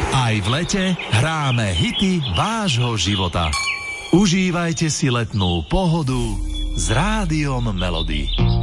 Aj v lete hráme hity vášho života. Užívajte si letnú pohodu s Rádiom Melody.